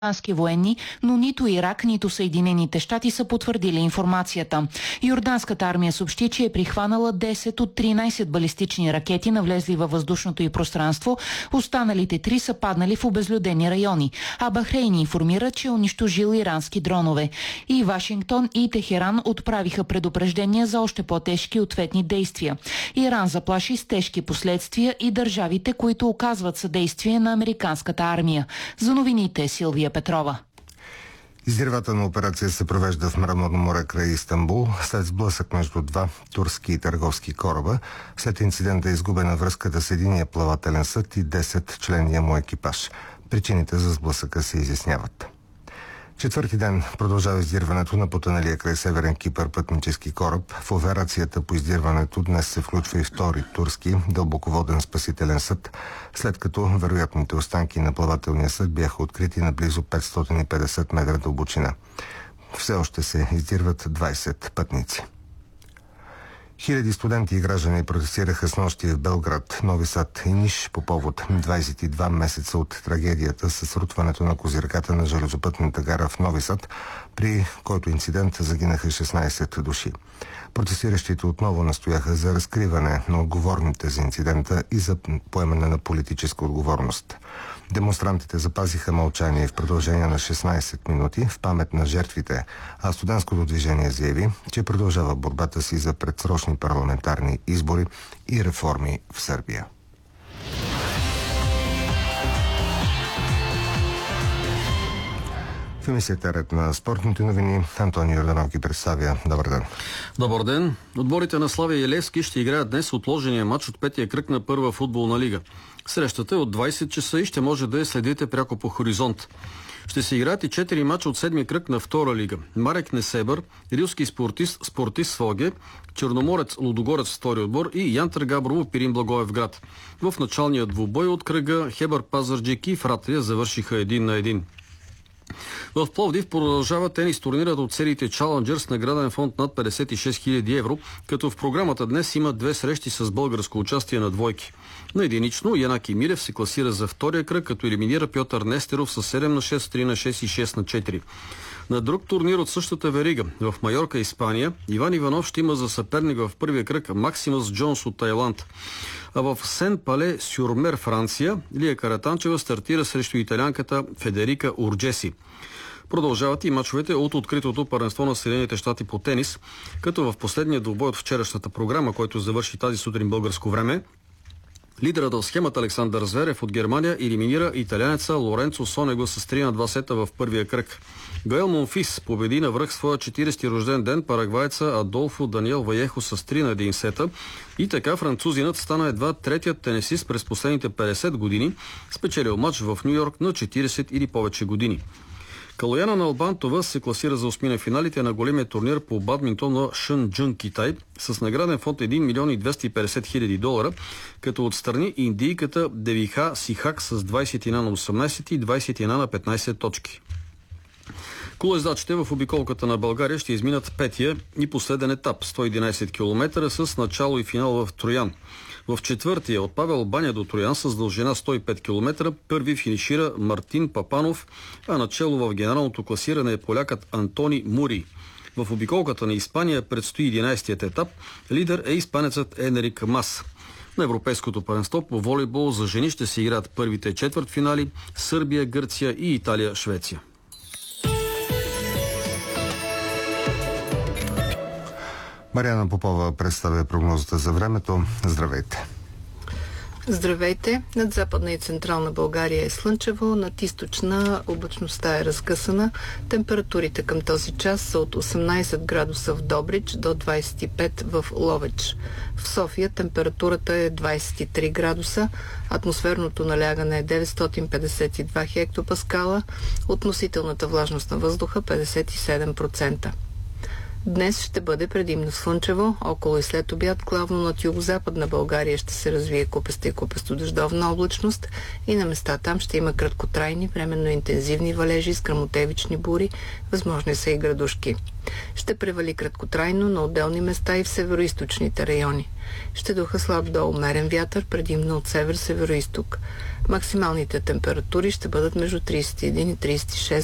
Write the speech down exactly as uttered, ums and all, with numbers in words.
американски военни, но нито Ирак, нито Съединените щати са потвърдили информацията. Йорданската армия съобщи, че е прихванала десет от тринайсет балистични ракети, навлезли във въздушното й пространство. Останалите три са паднали в обезлюдени райони. А Бахрейн информира, че е унищожил ирански дронове. И Вашингтон и Техеран отправиха предупреждения за още по-тежки ответни действия. Иран заплаши с тежки последствия и държавите, които оказват съдействие на американската армия. За новините Силвия Петрова. Издирвателна операция се провежда в Мраморно море край Истанбул след сблъсък между два турски и търговски кораба. След инцидента е изгубена връзката с единия плавателен съд и десет членния му екипаж. Причините за сблъсъка се изясняват. Четвърти ден продължава издирването на потъналия край Северен Кипър пътнически кораб. В операцията по издирването днес се включва и втори турски дълбоководен спасителен съд, след като вероятните останки на плавателния съд бяха открити на близо петстотин и петдесет метра дълбочина. Все още се издирват двайсет пътници. Хиляди студенти и граждани протестираха снощи в Белград, Нови Сад и Ниш по повод двайсет и два месеца от трагедията с срутването на козирката на железопътната гара в Нови Сад, при който инцидент загинаха шестнайсет души. Протестиращите отново настояха за разкриване на отговорните за инцидента и за поемане на политическа отговорност. Демонстрантите запазиха мълчание в продължение на шестнайсет минути в памет на жертвите, а студентското движение заяви, че продължава борбата си за предсрочни парламентарни избори и реформи в Сърбия. В емисията Ред на спортните новини Антони Йорданов ги представя. Добър ден. Добър ден. Отборите на Славия и Левски ще играят днес отложения матч от петия кръг на първа футболна лига. Срещата е от двайсет часа и ще може да я следите пряко по Хоризонт. Ще се играят и четири мача от седми кръг на втора лига. Марек Несебър, Рилски спортист, спортист Своге, Черноморец Лудогорец втори отбор и Янтър Габрово Пирин Благоевград. В началния двубой от кръга Хебър Пазарджик и Фратрия завършиха един на един. В Пловдив продължава тенис турнирът от сериите Challenger с награден фонд над петдесет и шест хиляди евро, като в програмата днес има две срещи с българско участие на двойки. На единично Янаки Милев се класира за втория кръг, като елиминира Пьотър Нестеров с седем на шест, три на шест и шест на четири. На друг турнир от същата верига, в Майорка, Испания, Иван Иванов ще има за съперник в първия кръг Максимус Джонс от Тайланд. А в Сен-Пале-Сюрмер, Франция, Лия Каратанчева стартира срещу италианката Федерика Урджеси. Продължават и мачовете от откритото първенство на Съединените щати по тенис, като в последния двубой от вчерашната програма, който завърши тази сутрин българско време, лидерът в схемата Александър Зверев от Германия елиминира италянеца Лоренцо Сонего с три на два сета в първия кръг. Гаел Монфис победи навръх своя четиридесети рожден ден парагвайца Адолфо Даниел Ваехо с три на един сета и така французинът стана едва третият тенисист през последните петдесет години, спечелил матч в Ню Йорк на четиридесет или повече години. Калояна Налбантова се класира за осми на финалите на големия турнир по бадминтон на Шънджън, Китай, с награден фонд един милион и двеста и петдесет хиляди долара, като отстрани индийката Девиха Сихак с двайсет и една на осемнайсет и двайсет и една на петнайсет точки. Колоездачите в обиколката на България ще изминат петия и последен етап, сто и единайсет километра с начало и финал в Троян. В четвъртия от Павел Баня до Троян с дължина сто и пет километра първи финишира Мартин Папанов, а начало в генералното класиране е полякът Антони Мури. В обиколката на Испания предстои единайсетият етап. Лидер е испанецът Енерик Мас. На Европейското първенство по волейбол за жени ще се играят първите четвъртфинали Сърбия, Гърция и Италия, Швеция. Мариана Попова представя прогнозата за времето. Здравейте! Здравейте! Над Западна и Централна България е слънчево, над Източна облачността е разкъсана. Температурите към този час са от осемнайсет градуса в Добрич до двайсет и пет в Ловеч. В София температурата е двайсет и три градуса, атмосферното налягане е деветстотин петдесет и два хектопаскала, относителната влажност на въздуха петдесет и седем процента. Днес ще бъде предимно слънчево, около и след обяд, главно над югозападна България ще се развие купеста и купесто-дъждовна облачност и на места там ще има краткотрайни, временно интензивни валежи с гръмотевични бури, възможни са и градушки. Ще превали краткотрайно на отделни места и в североизточните райони. Ще духа слаб до умерен вятър, предимно от север-североизток. Максималните температури ще бъдат между тридесет и един и тридесет и шест